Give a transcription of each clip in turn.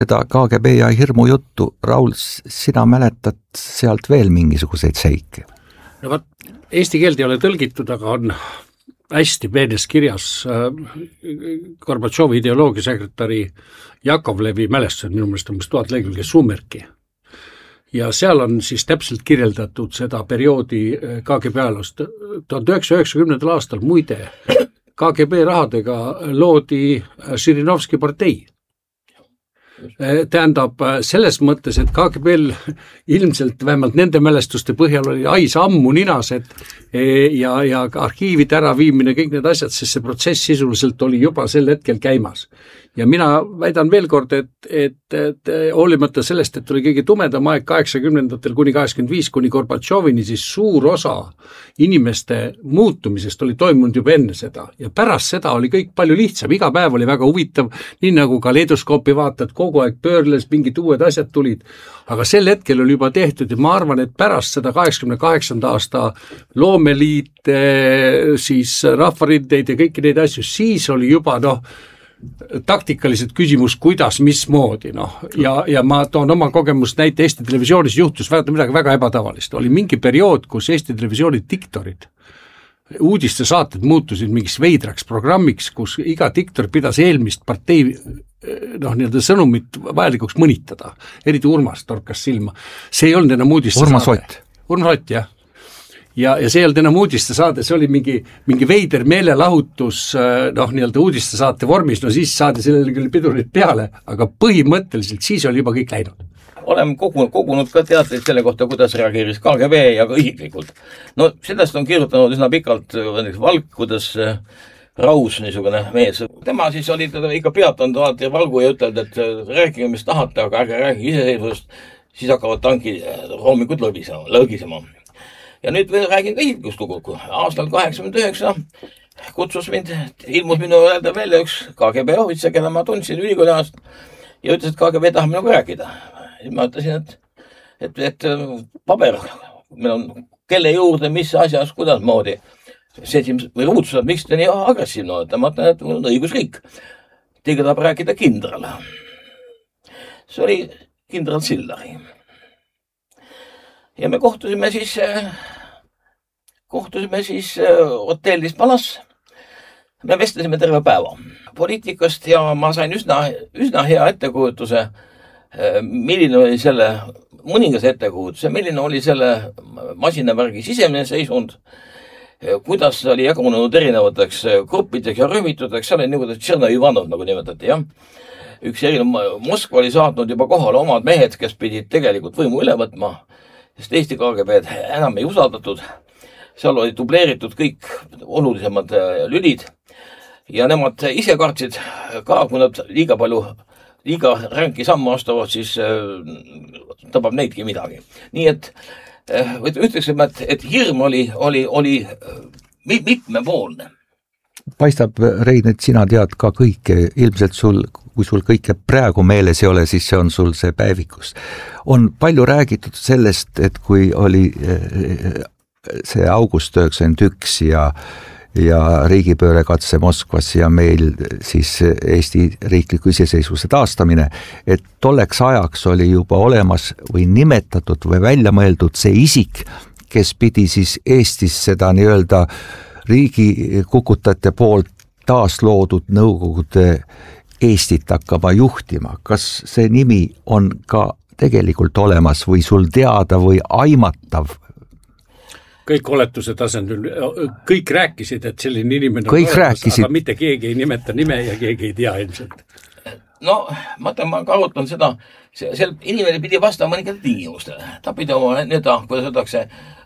Seda KGB ja hirmu juttu, Raul, sina mäletad sealt veel mingisuguseid seike? No vaat, eesti keelt ei ole tõlgitud, aga on hästi peenes kirjas Gorbatšovi ideoloogiasekretäri Jakovlevi mälestused, minu meelest on 1000 lehekülge suumerki. Ja seal on siis täpselt kirjeldatud seda perioodi KGB ajaloost. 1990. aastal muide KGB rahadega loodi Žirinovski partei. Tähendab selles mõttes, et KGB-l ilmselt vähemalt nende mälestuste põhjal oli ais ammu ninas, ja arhiivide äraviimine, kõik need asjad, sest see protsess sisuliselt oli juba sel hetkel käimas. Ja mina väidan veel kord, et hoolimata sellest, et oli kõige tumedam aeg 80-ndatel kuni 85 kuni Gorbatšovini, siis suur osa inimeste muutumisest oli toimunud juba enne seda. Ja pärast seda oli kõik palju lihtsam. Iga päev oli väga huvitav, nii nagu kaleidoskoopi vaatad, kogu aeg pöörles, mingid uued asjad tulid. Aga sel hetkel oli juba tehtud ja ma arvan, et pärast seda 88. aasta loomeliit, siis rahvarindeid ja kõiki neid asju, siis oli juba taktikalised küsimus, kuidas, mismoodi, ja ma toon oma kogemust näite, Eesti Televisioonis juhtus midagi väga ebatavalist. Oli mingi periood, kus Eesti Televisiooni diktorid, uudiste saated muutusid mingiks veidraks programmiks, kus iga diktor pidas eelmist partei nii-öelda sõnumit vajalikuks mõnitada. Eriti Urmas torkas silma. See ei olnud enam uudiste saade. Urmas Ott, jah. Ja see ei olnud enam uudiste saade, see oli mingi veider meelelahutus nii-öelda uudiste saate vormis, siis saadi sellele küll pidurid peale, aga põhimõtteliselt siis oli juba kõik läinud. Oleme kogunud ka teatreid selle kohta, kuidas reageeris KGB ja ka isiklikult. Sellest on kirjutanud üsna pikalt Valk, kuidas Raus niisugune mees. Tema siis oli ikka peatanud alati Valgu ja ütelnud, et rääkige, mis tahate, aga ärge rääkige iseseisvust, siis hakkavad tankid hommikut lõgisema. Ja nüüd räägin ka isiklikust lugu. Aastal 89 kutsus mind, ilmus minu öelda välja üks KGB ohvitser, keda ma tundsin ülikooli ajast ja ütles, et KGB tahab minuga rääkida. Ma ütlesin, et paber, meil on kelle juurde, mis asjas, kuidas moodi. Või ruudsused, miks te nii agressiivne olete? Ma ütlen, et mul on õigusriik. Teiega tahab rääkida kindral. See oli kindral Sillari. Ja me kohtusime siis hotellis Palas. Me vestlesime terve päeva poliitikast ja ma sain üsna hea ettekujutuse, milline oli selle mõningas ettekujutuse, milline oli selle masinavärgi sisemine seisund, kuidas oli jagunenud erinevateks gruppideks ja rühmitudeks, see oli nagu Tšerno Ivanov, nagu nimetati, jah. Üks Moskva oli saatnud juba kohale omad mehed, kes pidid tegelikult võimu üle võtma, sest Eesti KGB-d enam ei usaldatud. Seal oli dubleeritud kõik olulisemad lülid ja nemad ise kartsid ka, kui nad liiga ränki sammu astuvad, siis tabab neidki midagi. Nii et ütleksime, et hirm oli mitmepoolne. Paistab, Rein, et sina tead ka kõike, ilmselt kui sul kõike praegu meeles ei ole, siis see on sul see päevikus. On palju räägitud sellest, et kui oli see august 91 ja riigipööre katse Moskvas ja meil siis Eesti riikliku iseseisvuse taastamine, et tolleks ajaks oli juba olemas või nimetatud või välja mõeldud see isik, kes pidi siis Eestis seda nii-öelda riigi kukutajate poolt taasloodud Nõukogude Eestit hakkama juhtima. Kas see nimi on ka tegelikult olemas või sul teada või aimatav? Kõik oletuse tasandil, kõik rääkisid, et selline inimene kõik olemas, rääkisid. Aga mitte keegi ei nimeta nime ja keegi ei tea ilmselt. Ma ka arutan seda, sel inimene pidi vastama mõningate tingimustele. Ta pidi oma kuidas öeldakse,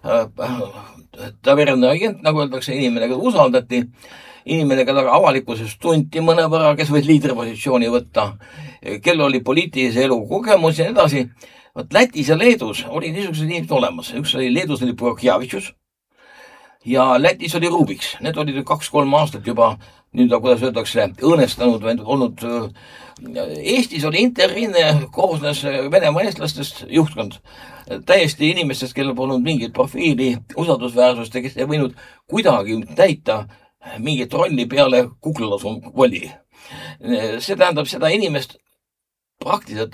taverne agent, nagu öeldakse, inimene, keda usaldati, inimene, keda avalikkuses tunti mõnevõrra, kes võis liidripositsiooni võtta, kel oli poliitilise elu kogemus ja nii edasi. Lätis ja Leedus oli niisugused inimesed olemas. Leedus oli Prokjavitšus ja Lätis oli Rubiks. Need olid 2-3 aastat juba, nüüd kuidas öeldakse, õõnestanud või olnud. Eestis oli interrinne, koosnes Venemaa eestlastest juhtkond. Täiesti inimestest, kellel polnud mingit profiili, usaldusväärsust ja kes ei võinud kuidagi täita mingit rolli peale kuklalasu voli. See tähendab seda inimest praktiliselt